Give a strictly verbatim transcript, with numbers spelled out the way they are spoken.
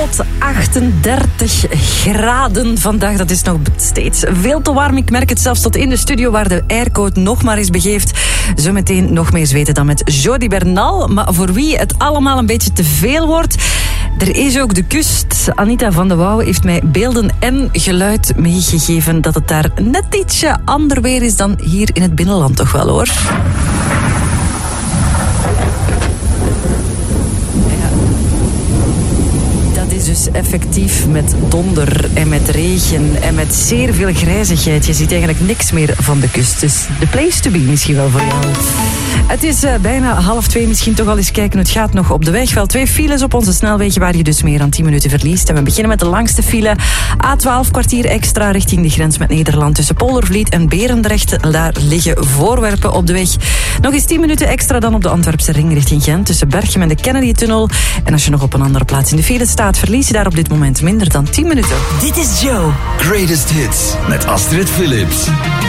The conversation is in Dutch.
tot achtendertig graden vandaag. Dat is nog steeds veel te warm. Ik merk het zelfs tot in de studio waar de airco het nog maar eens begeeft. Zometeen nog meer zweten dan met Jody Bernal. Maar voor wie het allemaal een beetje te veel wordt, er is ook de kust. Anita van de Wouw heeft mij beelden en geluid meegegeven dat het daar net ietsje ander weer is dan hier in het binnenland toch wel, hoor. Dus effectief met donder en met regen en met zeer veel grijzigheid. Je ziet eigenlijk niks meer van de kust. Dus de place to be misschien wel voor jou. Het is uh, bijna half twee. Misschien toch al eens kijken hoe het gaat nog op de weg. Wel twee files op onze snelwegen waar je dus meer dan tien minuten verliest. En we beginnen met de langste file. A twaalf, kwartier extra richting de grens met Nederland. Tussen Poldervliet en Berendrecht. Daar liggen voorwerpen op de weg. Nog eens tien minuten extra dan op de Antwerpse ring richting Gent. Tussen Berchem en de Kennedy-tunnel. En als je nog op een andere plaats in de file staat, verlies je daar op dit moment minder dan tien minuten. Dit is Joe. Greatest Hits met Astrid Philips.